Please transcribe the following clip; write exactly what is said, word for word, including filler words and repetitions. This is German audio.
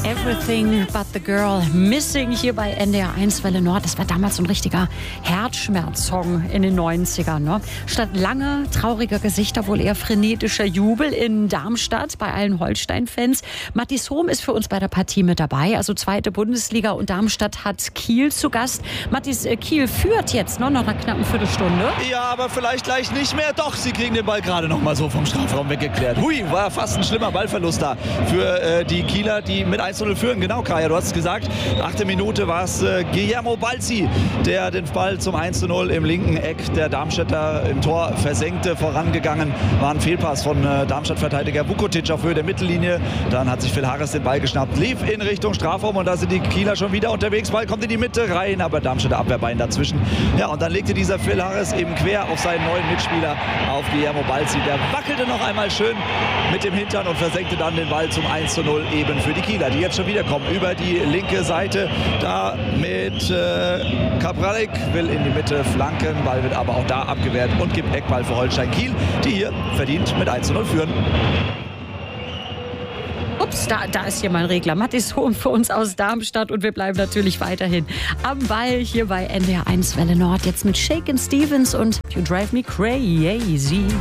Everything but the girl missing hier bei N D R eins Welle Nord. Das war damals so ein richtiger Herzschmerz-Song in den neunzigern. Ne? Statt langer, trauriger Gesichter wohl eher frenetischer Jubel in Darmstadt bei allen Holstein-Fans. Mathis Hohm ist für uns bei der Partie mit dabei. Also zweite Bundesliga und Darmstadt hat Kiel zu Gast. Mathis, Kiel führt jetzt noch nach einer knappen Viertelstunde. Ja, aber vielleicht gleich nicht mehr. Doch, sie kriegen den Ball gerade noch mal so vom Strafraum weggeklärt. Hui, war fast ein schlimmer Ballverlust da für äh, die Kieler, die mit eins zu null führen. Genau, Kaya, du hast es gesagt. Achte Minute war es äh, Guillermo Balzi, der den Ball zum eins zu null im linken Eck der Darmstädter im Tor versenkte. Vorangegangen war ein Fehlpass von äh, Darmstadt-Verteidiger Vukotic auf Höhe der Mittellinie. Dann hat sich Phil Harris den Ball geschnappt, lief in Richtung Strafraum und da sind die Kieler schon wieder unterwegs. Ball kommt in die Mitte rein, aber Darmstädter Abwehrbein dazwischen. Ja, und dann legte dieser Phil Harris eben quer auf seinen neuen Mitspieler, auf Guillermo Balzi. Der wackelte noch einmal schön mit dem Hintern und versenkte dann den Ball zum eins zu null eben für die Kieler, die jetzt schon wieder kommen über die linke Seite. Da mit äh, Kapralik will in die Mitte flanken, Ball wird aber auch da abgewehrt und gibt Eckball für Holstein Kiel, die hier verdient mit eins zu null führen. Ups, da, da ist hier mein Regler. Mathis Hohm für uns aus Darmstadt und wir bleiben natürlich weiterhin am Ball hier bei N D R eins Welle Nord. Jetzt mit Shakin' Stevens und You Drive Me Crazy.